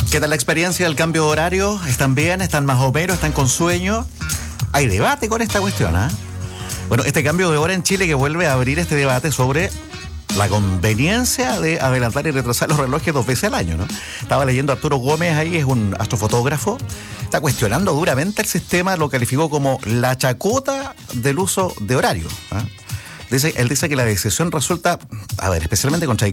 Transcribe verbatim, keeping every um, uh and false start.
¿Qué tal la experiencia del cambio de horario? ¿Están bien? ¿Están más o menos? ¿Están con sueño? Hay debate con esta cuestión, ¿ah? ¿eh? Bueno, este cambio de hora en Chile que vuelve a abrir este debate sobre la conveniencia de adelantar y retrasar los relojes dos veces al año, ¿no? Estaba leyendo a Arturo Gómez ahí, es un astrofotógrafo, está cuestionando duramente el sistema, lo calificó como la chacota del uso de horario, ¿eh? Dice, él dice que la decisión resulta, a ver, especialmente contradictoria.